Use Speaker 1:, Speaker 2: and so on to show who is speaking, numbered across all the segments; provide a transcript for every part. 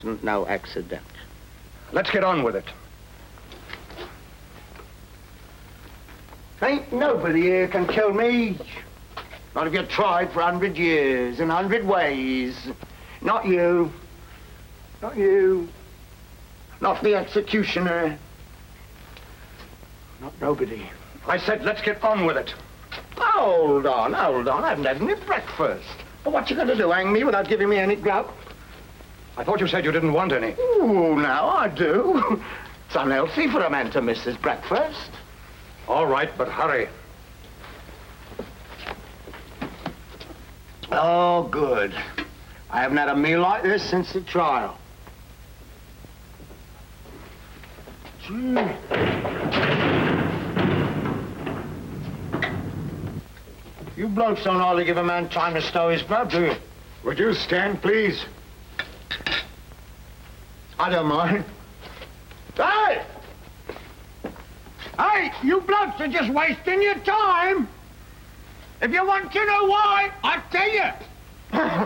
Speaker 1: No accident.
Speaker 2: Let's get on with it.
Speaker 1: Ain't nobody here can kill me. Not if you tried for 100 years and 100 ways. Not you. Not you. Not the executioner. Not nobody.
Speaker 2: I said let's get on with it.
Speaker 1: Hold on, hold on. I haven't had any breakfast. But what you gonna do, hang me without giving me any grub?
Speaker 2: I thought you said you didn't want any.
Speaker 1: Ooh, now I do. It's unhealthy for a man to miss his breakfast.
Speaker 2: All right, but hurry.
Speaker 1: Oh, good. I haven't had a meal like this since the trial. Gee. You blokes don't hardly give a man time to stow his grub, do you?
Speaker 2: Would you stand, please?
Speaker 1: I don't mind. Hey! Hey, you blokes are just wasting your time. If you want to know why, I'll tell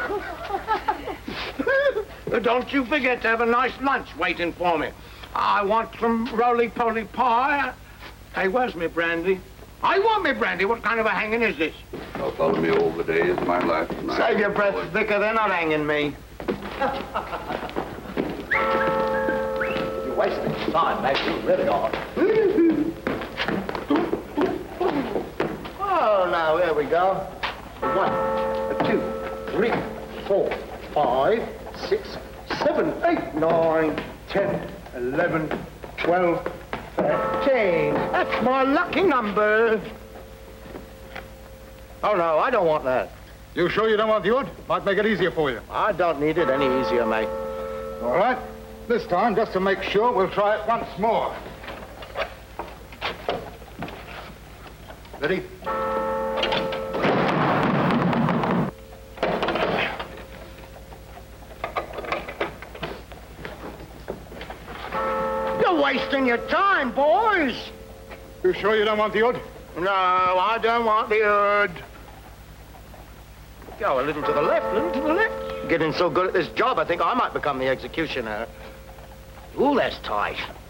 Speaker 1: you. Don't you forget to have a nice lunch waiting for me. I want some roly-poly pie. Hey, where's me brandy? I want me brandy. What kind of a hanging is this?
Speaker 3: They'll follow me all the days of my life tonight.
Speaker 1: Save your breath, Vicar. They're not hanging me. You're wasting time, mate. You really are. Oh, now, here we go. 1, 2, 3, 4, 5, 6, 7, 8, 9, 10, 11, 12, 13. That's my lucky number. Oh, no, I don't want that.
Speaker 2: You sure you don't want the odd? Might make it easier for you.
Speaker 1: I don't need it any easier, mate.
Speaker 2: All right. This time, just to make sure, we'll try it once more. Ready?
Speaker 1: You're wasting your time, boys.
Speaker 2: You sure you don't want the odd?
Speaker 1: No, I don't want the odd. Go a little to the left, a little to the left. Getting so good at this job, I think I might become the executioner. Ooh, that's tight.